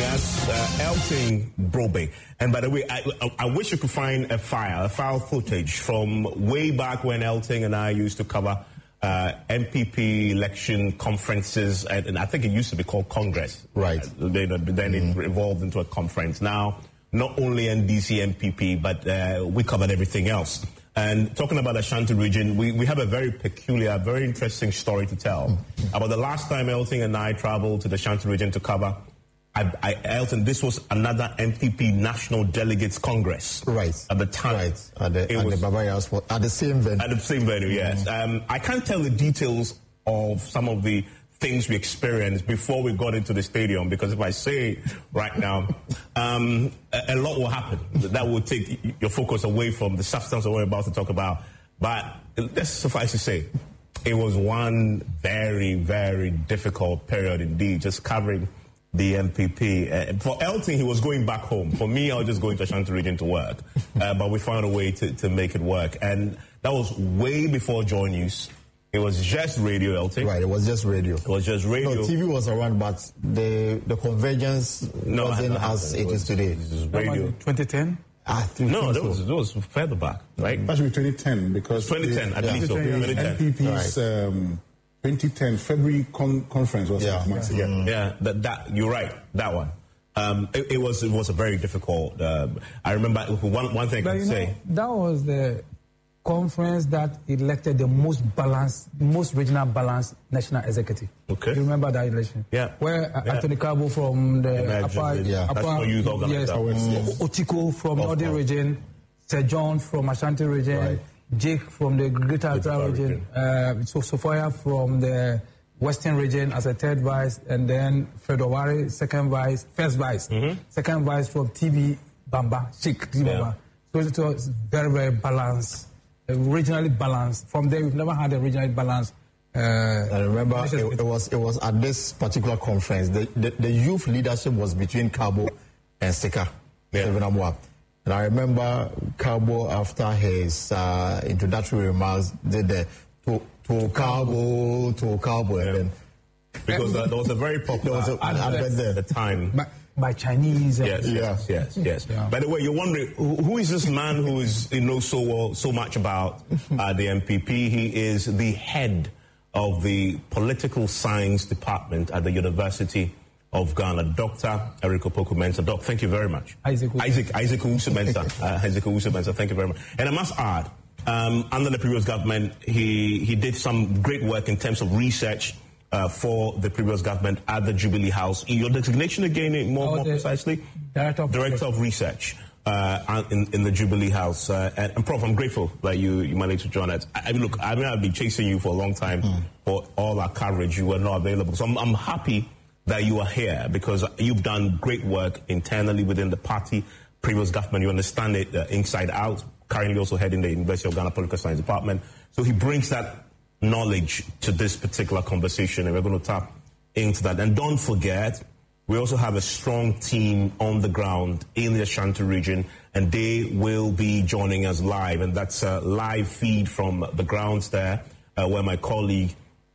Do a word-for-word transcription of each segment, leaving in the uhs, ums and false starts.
us, uh, Elton Brobbey. And by the way, I, I, I wish you could find a file, a file footage from way back when Elton and I used to cover uh, M P P election conferences, and, and I think it used to be called Congress. Right. Uh, then then mm. it evolved into a conference. Now, not only N D C M P P, but uh, we covered everything else. And talking about Ashanti region, we, we have a very peculiar, very interesting story to tell mm-hmm. about the last time Elton and I traveled to the Ashanti region to cover. I, I, Elton, this was another M P P National Delegates Congress. Right. At the time. Right. At the, at the Baba Sport, at the same venue. At the same venue, yes. Mm-hmm. Um, I can't tell the details of some of the things we experienced before we got into the stadium, because if I say right now, um, a, a lot will happen. That will take your focus away from the substance that we're about to talk about. But let's suffice to say, it was one very, very difficult period indeed, just covering the M P P. Uh, for Elton, he was going back home. For me, I was just going to Ashanti region to work. Uh, but we found a way to, to make it work. And that was way before Joy News. It was just radio, Elton. Right, it was just radio. It was just radio. No, T V was around, but the the convergence no, wasn't as it, it is today. It was radio. twenty ten? I think no, that so. was, that was further back, right? That should be twenty ten, because twenty ten, the, I believe yeah, so. The M P P's right. um, twenty ten February con- conference was yeah. months yeah. ago. Yeah, that, that you're right. That one. Um, it, it was it was a very difficult. Uh, I remember one one thing I can say. Know, that was the conference that elected the most balanced, most regional balanced national executive. Okay. You remember that election? Yeah. Where uh, yeah. Anthony Cabo from the Imagine, upper, yeah. upper That's youth yes, yes. Otiko from Northern region, Sir John from Ashanti region, right. Jake from the Greater Accra region, region. Uh, so Sophia from the Western region as a third vice, and then Fedowari second vice, first vice, mm-hmm. second vice from T V Bamba, Sheikh T V yeah. Bamba. So it was very, very balanced. Regionally balanced. From there, we've never had a regionally balanced. Uh, I remember it, it was it was at this particular conference. The, the, the youth leadership was between Cabo and Sika. Yeah. And I remember Cabo, after his uh, introductory remarks, did the to, to Cabo, to Cabo, yeah. and then because uh, there was a very popular there was a, advert there at the time. By, by Chinese. Yes, yes, yes, yes. Yeah. By the way, you're wondering, who, who is this man who is, you know so well, so much about uh, the M P P? He is the head of the political science department at the University of Ghana, Doctor Eric Opoku-Mensah. Doc, thank you very much. Isaac Isaac, Isaac Owusu-Mensah. uh, Isaac Owusu-Mensah, thank you very much. And I must add, um, under the previous government, he, he did some great work in terms of research Uh, for the previous government at the Jubilee House. Your designation again, more, oh, more precisely? Director of, Director of Research uh, in, in the Jubilee House. Uh, and, and Prof, I'm grateful that you, you managed to join us. I, I mean, look, I mean, I've been chasing you for a long time mm. for all our coverage. You were not available. So I'm, I'm happy that you are here, because you've done great work internally within the party, previous government. You understand it uh, inside out. Currently also heading the University of Ghana Political Science Department. So he brings that knowledge to this particular conversation, and we're going to tap into that. And don't forget, we also have a strong team on the ground in the Ashanti region, and they will be joining us live. And that's a live feed from the grounds there, uh, where my colleague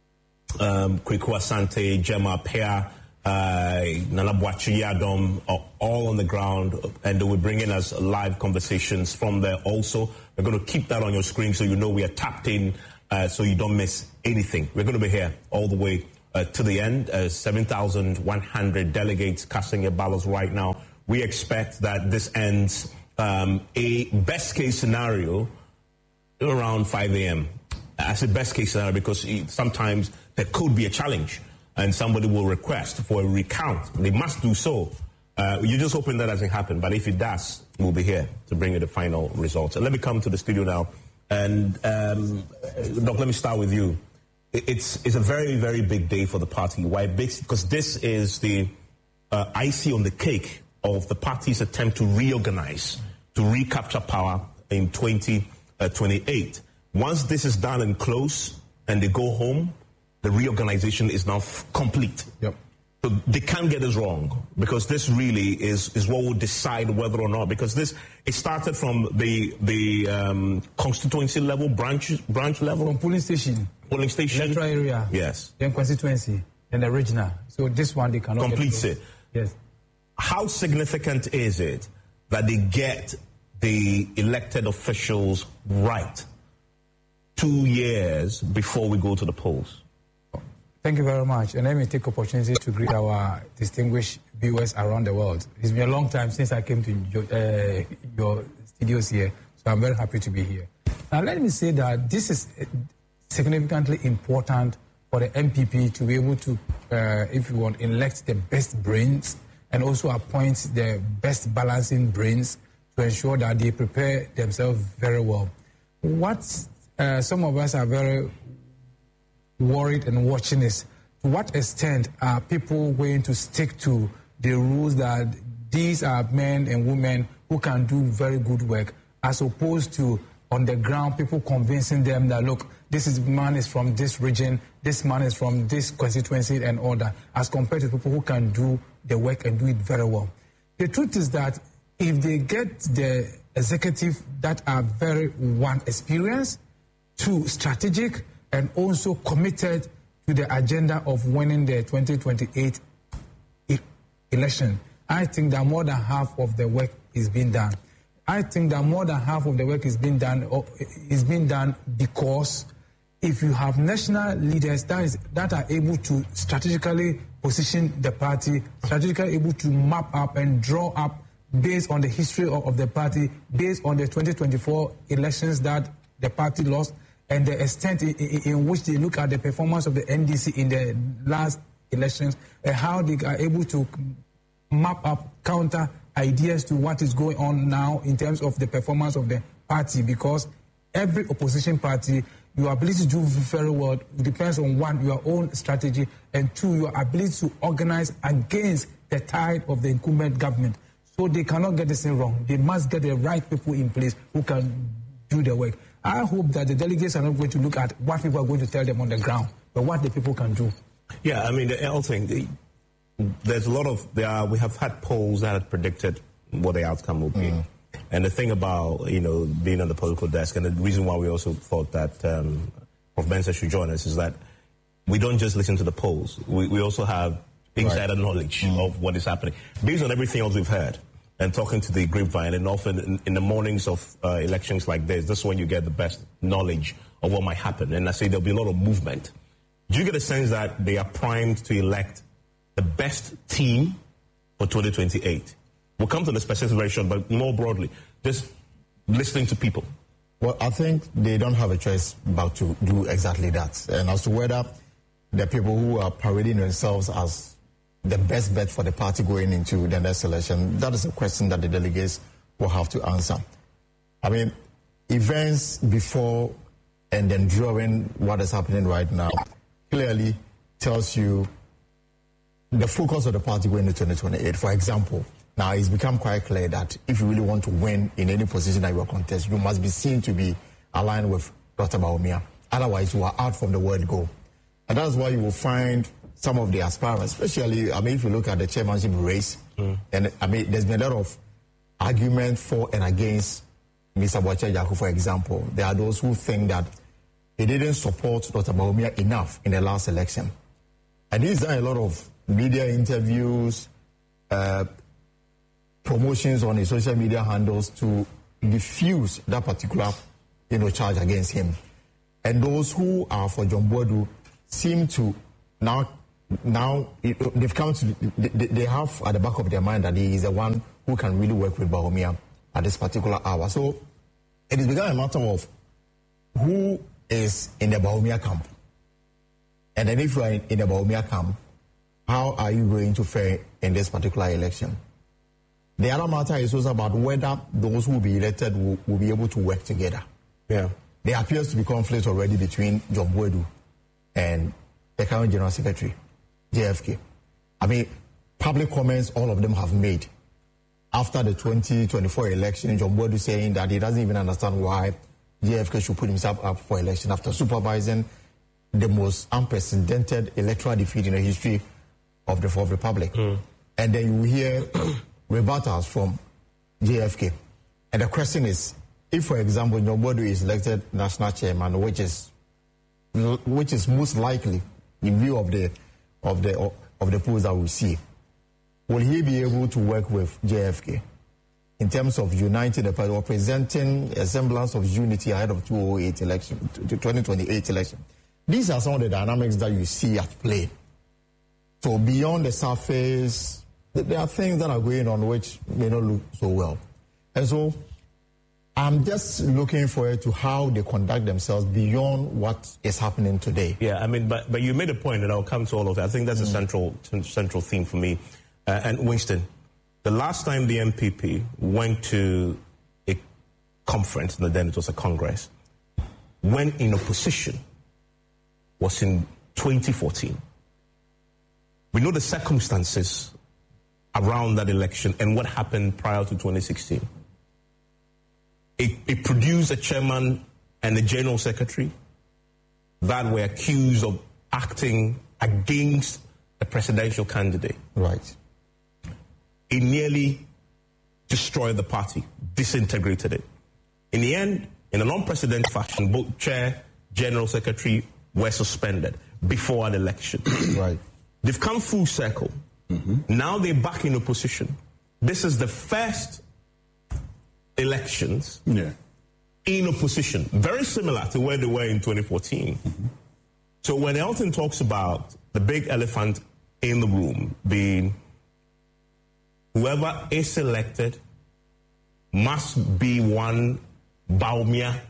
um, Kweku Asante, Gemma Pea, uh, Nana Boachi Yadom are all on the ground, and they will bring in us live conversations from there also. We're going to keep that on your screen so you know we are tapped in, Uh, so you don't miss anything. We're going to be here all the way uh, to the end. Uh, seven thousand one hundred delegates casting their ballots right now. We expect that this ends um, a best-case scenario around five a.m. I say best-case scenario because sometimes there could be a challenge and somebody will request for a recount. They must do so. Uh, you're just hoping that doesn't happen, but if it does, we'll be here to bring you the final results. And let me come to the studio now. And, um, Doc, let me start with you. It's it's a very, very big day for the party. Why? Because this is the uh, icing on the cake of the party's attempt to reorganize, to recapture power in twenty twenty-eight. Once this is done and close and they go home, the reorganization is now f- complete. Yep. So they can't get this wrong, because this really is, is what will decide whether or not, because this, it started from the the um, constituency level, branch branch level. From polling station. Polling station. Electoral area. Yes. Then constituency, then the regional. So this one they cannot complete get it. Yes. how significant is it that they get the elected officials right two years before we go to the polls? Thank you very much. And let me take opportunity to greet our distinguished viewers around the world. It's been a long time since I came to your, uh, your studios here, so I'm very happy to be here. Now, let me say that this is significantly important for the M P P to be able to, uh, if you want, elect the best brains and also appoint the best balancing brains to ensure that they prepare themselves very well. What uh, some of us are very worried and watching is, to what extent are people going to stick to the rules that these are men and women who can do very good work, as opposed to on the ground people convincing them that, look, this is man is from this region, this man is from this constituency and all that, as compared to people who can do the work and do it very well. The truth is that if they get the executive that are very, one, experienced, two, strategic, and also committed to the agenda of winning the twenty twenty-eight e- election, I think that more than half of the work is being done. I think that more than half of the work is being done or is being done because if you have national leaders that is that are able to strategically position the party, strategically able to map up and draw up based on the history of, of the party, based on the twenty twenty-four elections that the party lost, and the extent in, in, in which they look at the performance of the N D C in the last elections, and how they are able to map up counter ideas to what is going on now in terms of the performance of the party, because every opposition party, your ability to do very well depends on, one, your own strategy, and two, your ability to organize against the tide of the incumbent government. So they cannot get this thing wrong. They must get the right people in place who can do the work. I hope that the delegates are not going to look at what people are going to tell them on the ground, but what the people can do. Yeah, I mean, the other thing, the, there's a lot of, there are, we have had polls that have predicted what the outcome will be. Mm. And the thing about, you know, being on the political desk, and the reason why we also thought that um, Professor Mensah should join us is that we don't just listen to the polls. We, we also have insider right. knowledge mm. of what is happening. Based on everything else we've heard, and talking to the grapevine, and often in, in the mornings of uh, elections like this, this is when you get the best knowledge of what might happen. And I say there'll be a lot of movement. Do you get a sense that they are primed to elect the best team for twenty twenty-eight? We'll come to the specifics very short, but more broadly, just listening to people. Well, I think they don't have a choice but to do exactly that. And as to whether the people who are parading themselves as the best bet for the party going into the next election, that is a question that the delegates will have to answer. I mean, events before and then during what is happening right now clearly tells you the focus of the party going into twenty twenty-eight. For example, now it's become quite clear that if you really want to win in any position that you are contest, you must be seen to be aligned with Doctor Bawumia. Otherwise, you are out from the word go. And that's why you will find some of the aspirants, especially, I mean, if you look at the chairmanship race, mm. and I mean, there's been a lot of argument for and against Mister Boakye Agyarko, for example. There are those who think that he didn't support Doctor Bawumia enough in the last election. And he's done a lot of media interviews, uh, promotions on his social media handles to diffuse that particular, you know, charge against him. And those who are for John Boadu seem to now, now they've come to, they, they have at the back of their mind that he is the one who can really work with Bawumia at this particular hour. So it has become a matter of who is in the Bawumia camp. And then if you are in, in the Bawumia camp, how are you going to fare in this particular election? The other matter is also about whether those who will be elected will, will be able to work together. Yeah. There appears to be conflict already between John Boadu and the current General Secretary, J F K. I mean, public comments all of them have made after the twenty twenty-four election, John Boadu saying that he doesn't even understand why J F K should put himself up for election after supervising the most unprecedented electoral defeat in the history of the Fourth Republic. Mm. And then you hear rebuttals from J F K. And the question is, if, for example, John Boadu is elected national chairman, which is which is most likely in view of the of the of the polls that we see, will he be able to work with J F K in terms of uniting the party or presenting a semblance of unity ahead of two thousand eight election, twenty twenty-eight election? These are some of the dynamics that you see at play. So beyond the surface, there are things that are going on which may not look so well. And so I'm just looking forward to how they conduct themselves beyond what is happening today. Yeah, I mean, but but you made a point, and I'll come to all of that. I think that's mm. a central central theme for me. Uh, and Winston, the last time the N P P went to a conference, and then it was a congress, when in opposition, was in twenty fourteen. We know the circumstances around that election and what happened prior to twenty sixteen. It, it produced a chairman and a general secretary that were accused of acting against a presidential candidate. Right. It nearly destroyed the party, disintegrated it. In the end, in a non-president fashion, both chair, general secretary were suspended before an election. Right. They've come full circle. Mm-hmm. Now they're back in opposition. This is the first elections yeah. in opposition, very similar to where they were in twenty fourteen. Mm-hmm. So when Elton talks about the big elephant in the room being whoever is elected must be one Bawumia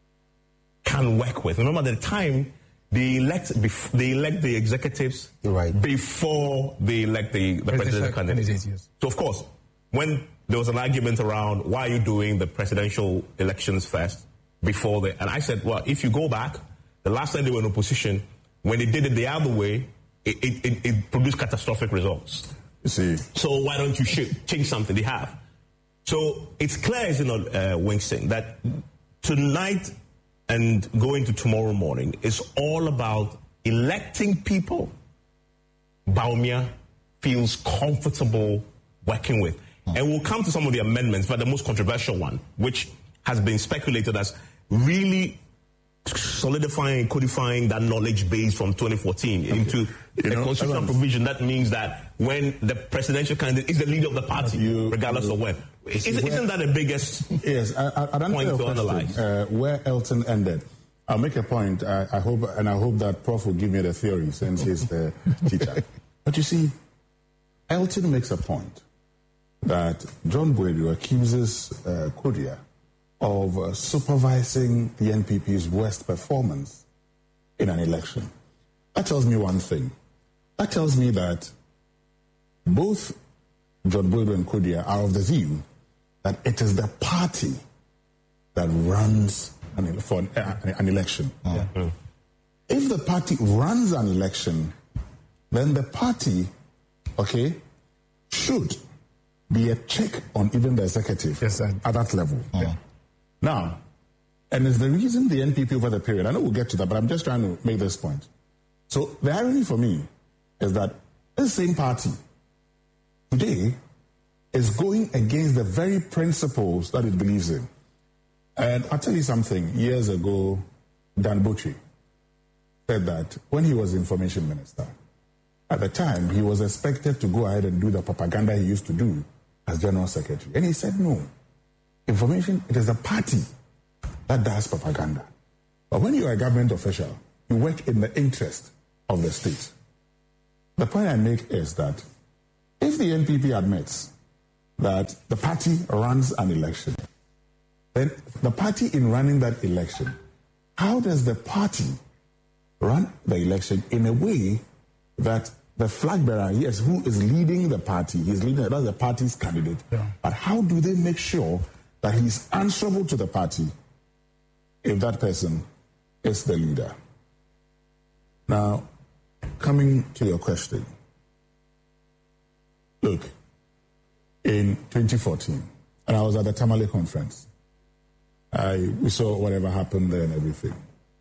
can work with. Remember, at the time, they elect, they elect the executives right. before they elect the, the presidential candidate. Yes. So, of course, when there was an argument around why are you doing the presidential elections first before the... And I said, well, if you go back, the last time they were in opposition, when they did it the other way, it, it, it, it produced catastrophic results. You see. So why don't you sh- change something? They have. So it's clear, isn't it, uh, Winston, that tonight and going to tomorrow morning is all about electing people Bawumia feels comfortable working with. And we'll come to some of the amendments, but the most controversial one, which has been speculated as really solidifying and codifying that knowledge base from twenty fourteen okay. into you a know, constitutional provision that means that when the presidential candidate is the leader of the party, you, regardless you, of when. Isn't, isn't that the biggest yes, I, I, I don't point to analyze? Uh, where Elton ended. I'll make a point, I, I hope, and I hope that Prof will give me the theory since he's the teacher. But you see, Elton makes a point that John Boadu accuses uh, Kodia of uh, supervising the N P P's worst performance in an election. That tells me one thing. That tells me that both John Boadu and Kodia are of the view that it is the party that runs an, for an, uh, an election. Yeah. Mm. If the party runs an election, then the party, okay, should be a check on even the executive yes, at that level. Oh. Yeah. Now, and it's the reason the N P P over the period, I know we'll get to that, but I'm just trying to make this point. So the irony for me is that this same party today is going against the very principles that it believes in. And I'll tell you something. Years ago, Dan Botwe said that when he was information minister, at the time, he was expected to go ahead and do the propaganda he used to do as general secretary. And he said, no, information, it is the party that does propaganda. But when you are a government official, you work in the interest of the state. The point I make is that if the N P P admits that the party runs an election, then the party in running that election, how does the party run the election in a way that the flag bearer, yes, who is leading the party, he's leading, that's the party's candidate. Yeah. But how do they make sure that he's answerable to the party if that person is the leader? Now, coming to your question, look, in twenty fourteen, and I was at the Tamale conference, I, we saw whatever happened there and everything.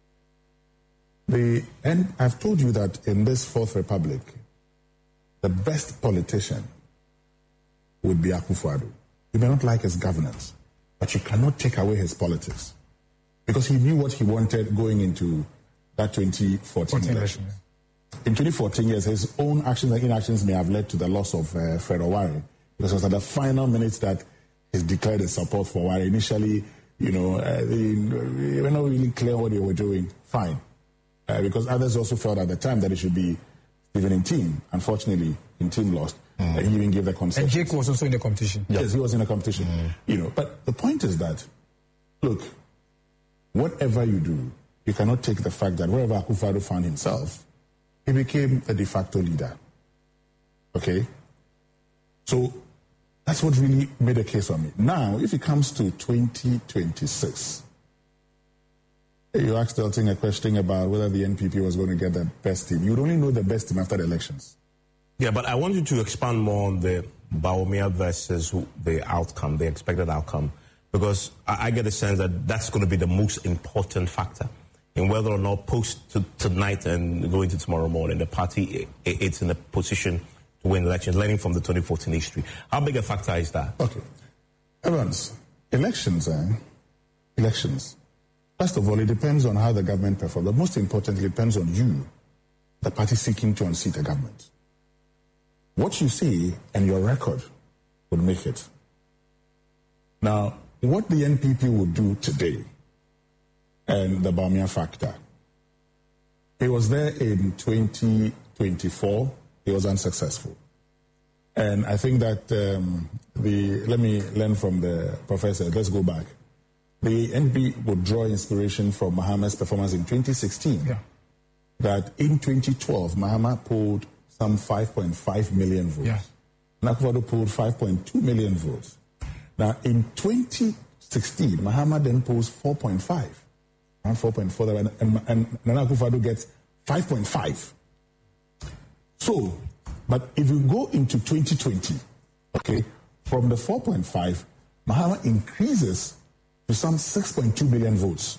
The, and I've told you that in this Fourth Republic, the best politician would be Akufo-Addo. You may not like his governance, but you cannot take away his politics. Because he knew what he wanted going into that twenty fourteen election. in twenty fourteen, yes, his own actions and inactions may have led to the loss of uh, Fred Oware, because it was at the final minutes that he declared his support for Oware. Initially, you know, uh, they, they were not really clear what they were doing. Fine. Uh, because others also felt at the time that it should be Stephen Ntim. Unfortunately, Ntim lost. Mm. And he even gave the concession. And Jake was also in the competition. Yes, yeah. He was in the competition. Mm. You know, but the point is that, look, whatever you do, you cannot take the fact that wherever Akufo-Addo found himself, he became a de facto leader. Okay? So that's what really made a case on me. Now, if it comes to twenty twenty-six, you asked Elton a question about whether the N P P was going to get the best team. You would only know the best team after the elections. Yeah, but I want you to expand more on the Bawumia versus the outcome, the expected outcome, because I, I get a sense that that's going to be the most important factor in whether or not post to, tonight and going to tomorrow morning, the party it, it's in a position to win elections, learning from the twenty fourteen history. How big a factor is that? Okay. Evans, elections, eh? Elections. First of all, it depends on how the government performs. But most importantly, it depends on you, the party seeking to unseat the government. What you see and your record would make it. Now, what the N P P would do today, and the Bawumia factor, it was there in twenty twenty-four, it was unsuccessful. And I think that um, the, let me learn from the professor, let's go back. The N P P would draw inspiration from Mahama's performance in twenty sixteen. Yeah. That in twenty twelve, Mahama polled some five point five million votes. Yeah. Akufo-Addo polled five point two million votes. Now, in twenty sixteen, Mahama then polled four point five. Around four point four, and, and, and Nana Akufo-Addo gets five point five. So, but if you go into twenty twenty, okay, from the four point five, Mahama increases to some six point two million votes.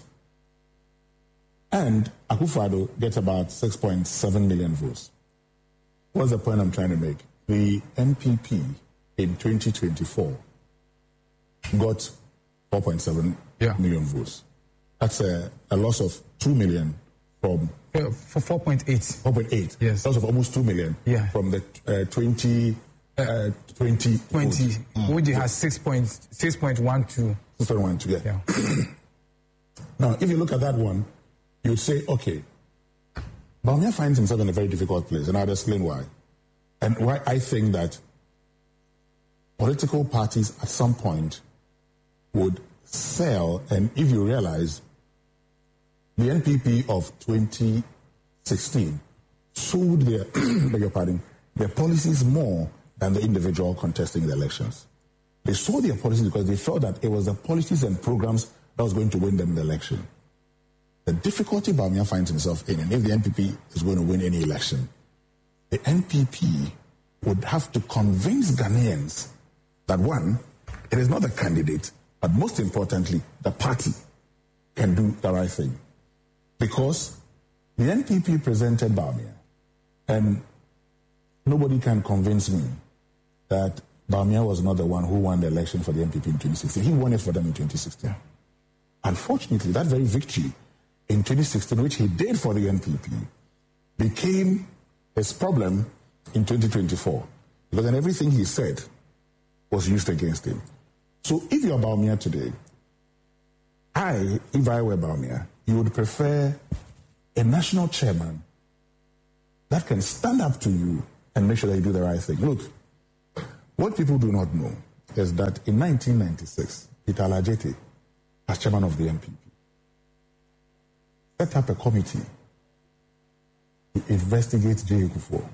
And Akufo-Addo gets about six point seven million votes. What's the point I'm trying to make? The N P P in twenty twenty-four got four point seven yeah. million votes. That's a, a loss of two million from... Yeah, for four point eight. four point eight. Yes. Loss of almost two million yeah. from the uh, twenty... Uh, twenty. twenty, mm. which has six point one two. six point one two, yeah. yeah. Now, if you look at that one, you'd say, okay, Bawumia finds himself in a very difficult place, and I'll explain why. And why I think that political parties at some point would sell, and if you realize, the N P P of twenty sixteen sold their, beg your pardon, their policies more than the individual contesting the elections. They sold their policies because they felt that it was the policies and programs that was going to win them the election. The difficulty Bawumia finds himself in, and if the N P P is going to win any election, the N P P would have to convince Ghanaians that, one, it is not the candidate, but most importantly, the party can do the right thing. Because the N P P presented Bawumia, and nobody can convince me that Bawumia was not the one who won the election for the N P P in twenty sixteen. He won it for them in twenty sixteen. Unfortunately, that very victory in twenty sixteen, which he did for the N P P, became his problem in twenty twenty-four. Because then everything he said was used against him. So if you're Bawumia today, I, if I were Bawumia, you would prefer a national chairman that can stand up to you and make sure that you do the right thing. Look, what people do not know is that in nineteen ninety-six, Peter Alajete, as chairman of the N P P, set up a committee to investigate J. Kufuor,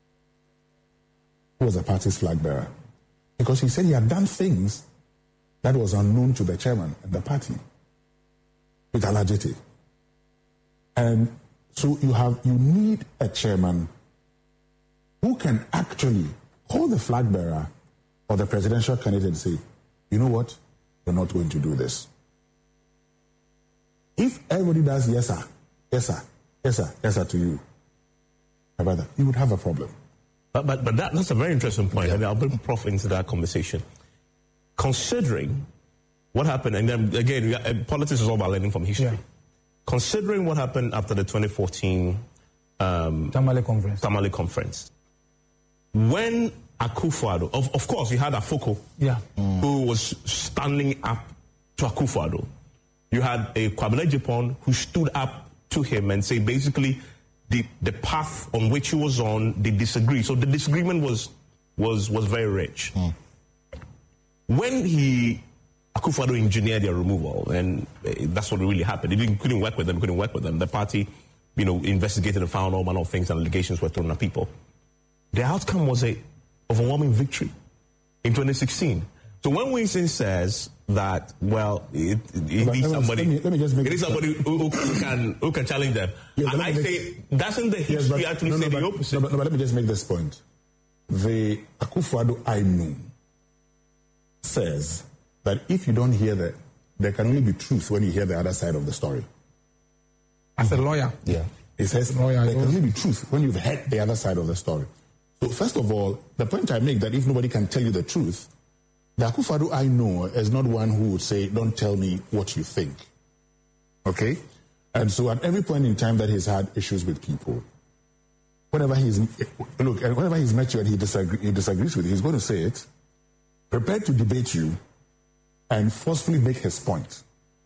who was the party's flag bearer, because he said he had done things that was unknown to the chairman and the party, Peter Alajete. And so you have, you need a chairman who can actually call the flag bearer or the presidential candidate and say, you know what, we're not going to do this. If everybody does yes sir, yes sir, yes sir, yes sir to you, my brother, you would have a problem. But but, but that, that's a very interesting point, yeah. And I'll bring Prof into that conversation. Considering what happened, and then again, got, politics is all about learning from history. Yeah. Considering what happened after the twenty fourteen um, Tamale Conference. Tamale Conference. When Akufo-Addo, of, of course, you had Afoko, yeah. mm. who was standing up to Akufo-Addo. You had a Kwabena Agyapong who stood up to him and said basically the, the path on which he was on, they disagree. So the disagreement was was was very rich. Mm. When he Akufo-Addo engineered their removal, and uh, that's what really happened. He didn't, couldn't work with them, couldn't work with them. The party, you know, investigated and found all manner of things, and allegations were thrown at people. The outcome was a overwhelming victory in twenty sixteen. So when Winston says that, well, it, it let, needs let somebody, me, let me just make it is somebody who, who can who can challenge them. Yeah, and I make, say, doesn't the history yes, actually no, no, say but, the opposite? No but, no, but let me just make this point. The Akufo-Addo I know says that if you don't hear the, there can only be truth when you hear the other side of the story. As a lawyer? Yeah. It says lawyer, there can only be truth when you've heard the other side of the story. So first of all, the point I make that if nobody can tell you the truth, the Akufo-Addo I know is not one who would say, don't tell me what you think. Okay? And so at every point in time that he's had issues with people, whenever he's, look, whenever he's met you and he, disagree, he disagrees with you, he's going to say it, prepared to debate you, and forcefully make his point.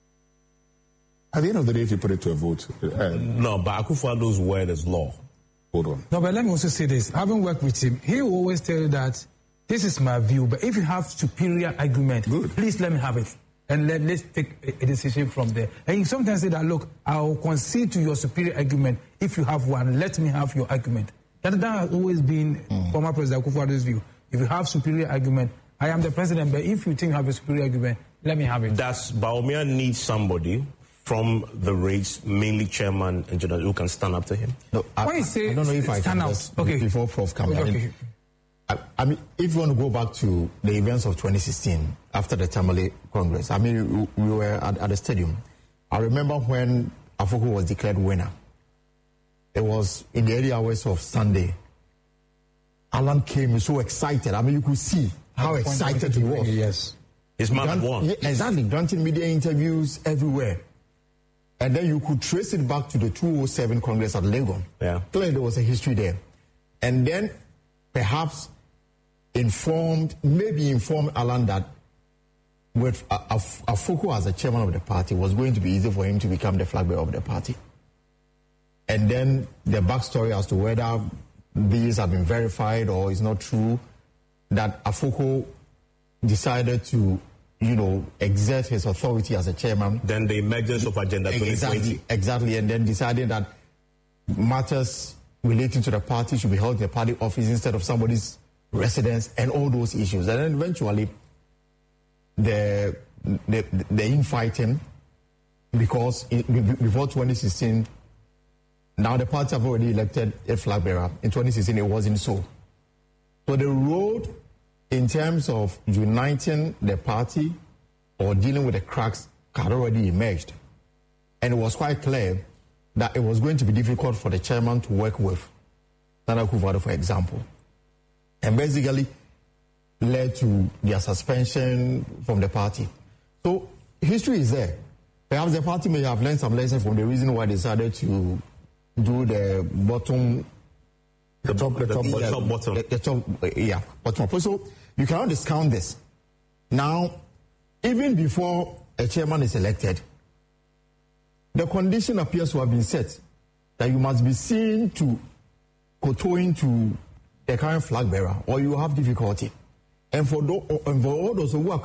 At the end of the day, if you put it to a vote... Uh, no, but Akufo-Addo's word is law. Hold on. No, but let me also say this. Having worked with him, he will always tell you that this is my view, but if you have superior argument, Good. please let me have it. And let, let's take a, a decision from there. And he sometimes say that, look, I will concede to your superior argument. If you have one, let me have your argument. That, that has always been mm. former President Akufo-Addo's view. If you have superior argument, I am the president, but if you think you have a superior argument, let me have it. Does Bawumia need somebody from the race, mainly chairman and general, who can stand up to him? No, I, when you say I don't know if I can out. just, Okay. before Prof comes okay. in. I, I mean, if you want to go back to the events of twenty sixteen, after the Tamale Congress, I mean, we, we were at, at the stadium. I remember when Afoko was declared winner. It was in the early hours of Sunday. Alan came so excited. I mean, you could see how excited he was. Yes. His man had won. Yeah, exactly. Granting media interviews everywhere. And then you could trace it back to the two oh seven Congress at Legon. Yeah. Clearly there was a history there. And then perhaps informed, maybe informed Alan that with Afoko as the chairman of the party was going to be easy for him to become the flag bearer of the party. And then the backstory as to whether these have been verified or is not true, that Afoko decided to, you know, exert his authority as a chairman. Then the emergence of Agenda twenty twenty. Exactly, exactly, and then decided that matters relating to the party should be held in the party office instead of somebody's residence and all those issues. And then eventually, the the, the infighting, because it, before twenty sixteen, now the party have already elected a flag bearer. In twenty sixteen, it wasn't so. So the road in terms of uniting the party or dealing with the cracks had already emerged. And it was quite clear that it was going to be difficult for the chairman to work with Nana Akufo-Addo, for example. And basically led to their suspension from the party. So history is there. Perhaps the party may have learned some lessons from the reason why they decided to do the bottom, the top, the, the top, the, top bottom. The, the top, yeah, bottom. So you cannot discount this. Now, even before a chairman is elected, the condition appears to have been set that you must be seen to kowtowing to the current flag bearer, or you have difficulty. And for, those, and for all those who are